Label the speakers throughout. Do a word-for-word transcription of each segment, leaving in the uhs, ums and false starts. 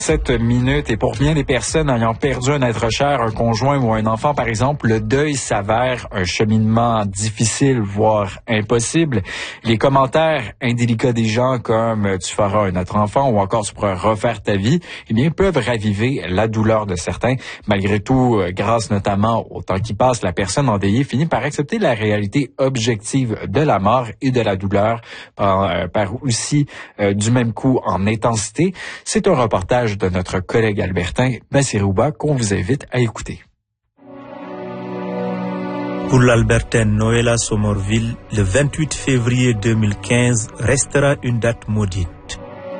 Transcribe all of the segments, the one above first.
Speaker 1: Cette minute, et pour bien des personnes ayant perdu un être cher, un conjoint ou un enfant, par exemple, le deuil s'avère un cheminement difficile, voire impossible. Les commentaires indélicats des gens comme « tu feras un autre enfant » ou encore « tu pourras refaire ta vie », eh bien, peuvent raviver la douleur de certains. Malgré tout, grâce notamment au temps qui passe, la personne endeuillée finit par accepter la réalité objective de la mort et de la douleur, par, euh, par aussi euh, du même coup en intensité. C'est un reportage de notre collègue Albertin Bassirouba qu'on vous invite à écouter.
Speaker 2: Pour l'Albertaine Noëlla Sommerville, le vingt-huit février deux mille quinze restera une date maudite.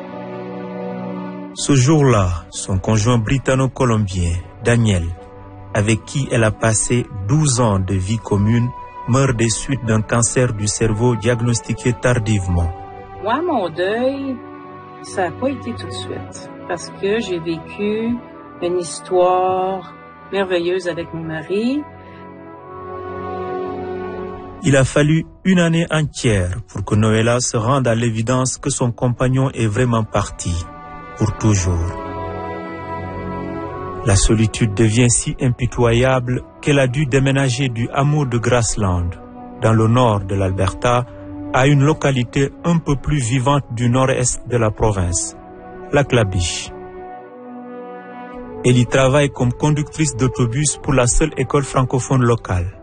Speaker 2: Ce jour-là, son conjoint britanno-colombien, Daniel, avec qui elle a passé douze ans de vie commune, meurt des suites d'un cancer du cerveau diagnostiqué tardivement.
Speaker 3: Moi, mon deuil, ça n'a pas été tout de suite. Parce que j'ai vécu une histoire merveilleuse avec mon mari.
Speaker 2: Il a fallu une année entière pour que Noëlla se rende à l'évidence que son compagnon est vraiment parti, pour toujours. La solitude devient si impitoyable qu'elle a dû déménager du hameau de Grassland, dans le nord de l'Alberta, à une localité un peu plus vivante du nord-est de la province, Lac-La-Biche. Elle y travaille comme conductrice d'autobus pour la seule école francophone locale.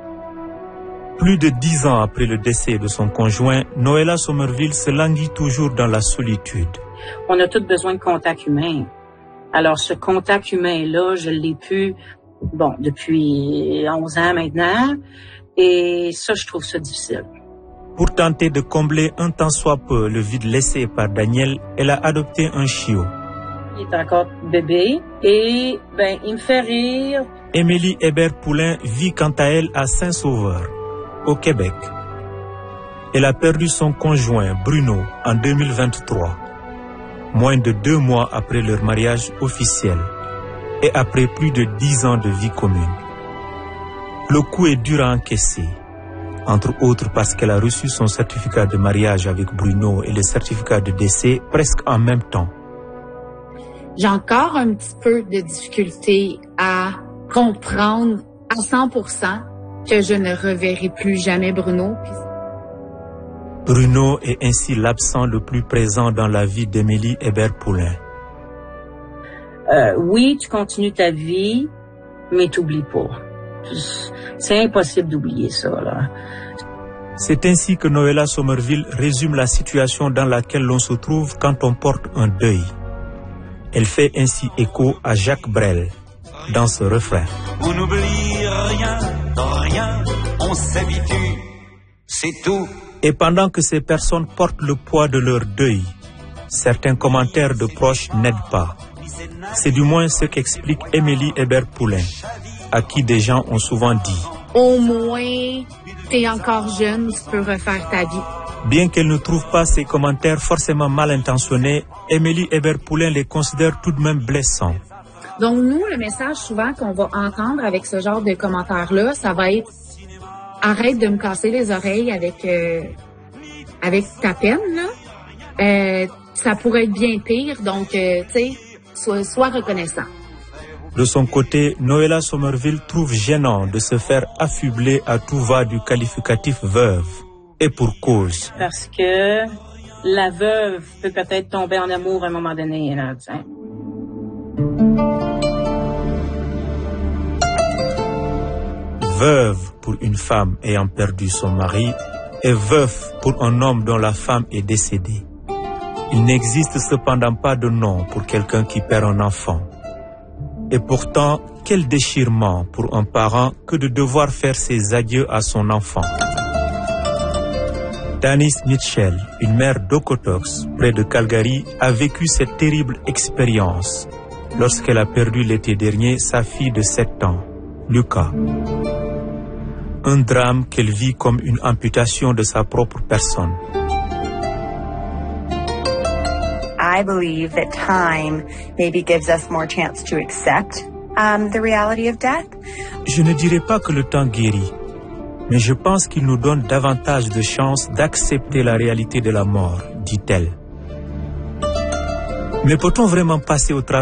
Speaker 2: Plus de dix ans après le décès de son conjoint, Noëlla Sommerville se languit toujours dans la solitude.
Speaker 3: On a tous besoin de contact humain. Alors ce contact humain-là, je l'ai pu, bon, depuis onze ans maintenant, et ça, je trouve ça difficile.
Speaker 2: Pour tenter de combler un tant soit peu le vide laissé par Daniel, elle a adopté un chiot.
Speaker 3: Il est encore bébé et ben il me fait rire.
Speaker 2: Émilie Hébert-Poulain vit quant à elle à Saint-Sauveur, au Québec. Elle a perdu son conjoint Bruno en deux mille vingt-trois, moins de deux mois après leur mariage officiel et après plus de dix ans de vie commune. Le coup est dur à encaisser. Entre autres parce qu'elle a reçu son certificat de mariage avec Bruno et le certificat de décès presque en même temps.
Speaker 4: J'ai encore un petit peu de difficulté à comprendre à cent pour cent que je ne reverrai plus jamais Bruno.
Speaker 2: Bruno est ainsi l'absent le plus présent dans la vie d'Émilie Hébert-Poulain.
Speaker 3: Euh, oui, tu continues ta vie, mais t'oublies pas. C'est impossible d'oublier ça, là.
Speaker 2: C'est ainsi que Noëlla Sommerville résume la situation dans laquelle l'on se trouve quand on porte un deuil. Elle fait ainsi écho à Jacques Brel dans ce refrain.
Speaker 5: On n'oublie rien, rien, on s'habitue, c'est tout.
Speaker 2: Et pendant que ces personnes portent le poids de leur deuil, certains commentaires de proches n'aident pas. C'est du moins ce qu'explique Émilie Hébert-Poulain, à qui des gens ont souvent dit «
Speaker 4: Au moins, t'es encore jeune, tu peux refaire ta vie. »
Speaker 2: Bien qu'elle ne trouve pas ces commentaires forcément mal intentionnés, Émilie Hébert-Poulain les considère tout de même blessants.
Speaker 4: Donc nous, le message souvent qu'on va entendre avec ce genre de commentaires-là, ça va être « Arrête de me casser les oreilles avec, euh, avec ta peine, là. Euh, ça pourrait être bien pire, donc, euh, tu sais, sois, sois reconnaissant. »
Speaker 2: De son côté, Noëlla Sommerville trouve gênant de se faire affubler à tout va du qualificatif veuve. Et pour cause.
Speaker 3: Parce que la veuve peut peut-être tomber en amour à un moment donné, là, tu sais.
Speaker 2: Veuve pour une femme ayant perdu son mari et veuf pour un homme dont la femme est décédée. Il n'existe cependant pas de nom pour quelqu'un qui perd un enfant. Et pourtant, quel déchirement pour un parent que de devoir faire ses adieux à son enfant. Danis Mitchell, une mère d'Okotoks, près de Calgary, a vécu cette terrible expérience lorsqu'elle a perdu l'été dernier sa fille de sept ans, Lucas. Un drame qu'elle vit comme une amputation de sa propre personne.
Speaker 6: I believe that time maybe gives us more chance to accept um, the reality of death.
Speaker 2: Je ne dirais pas que le temps guérit, mais je pense qu'il nous donne davantage de chances d'accepter la réalité de la mort, dit-elle. Mais peut-on vraiment passer au travers